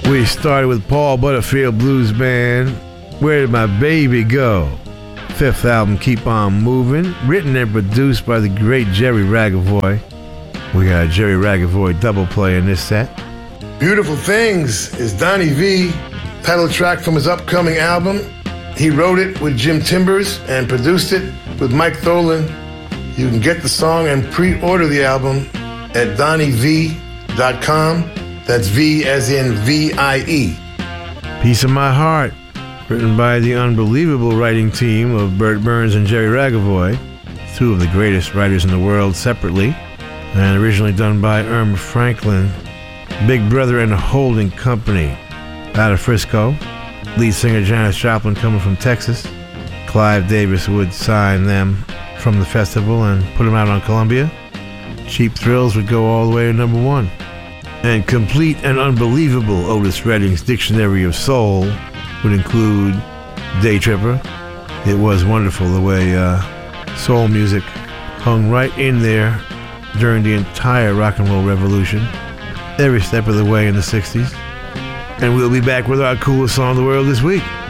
We started with Paul Butterfield Blues Band, Where Did My Baby Go? Fifth album, Keep On Moving, written and produced by the great Jerry Ragavoy. We got a Jerry Ragavoy double play in this set. Beautiful Things is Donnie V, title track from his upcoming album. He wrote it with Jim Timbers and produced it with Mike Tholen. You can get the song and pre-order the album at DonnieV.com. That's V as in V-I-E. Piece of My Heart, written by the unbelievable writing team of Bert Burns and Jerry Ragavoy, two of the greatest writers in the world separately, and originally done by Irma Franklin, Big Brother and the Holding Company out of Frisco. Lead singer Janis Joplin coming from Texas. Clive Davis would sign them from the festival and put them out on Columbia. Cheap Thrills would go all the way to number one. And complete and unbelievable Otis Redding's Dictionary of Soul would include Day Tripper. It was wonderful the way soul music hung right in there during the entire rock and roll revolution, every step of the way in the 60s. And we'll be back with our coolest song in the world this week.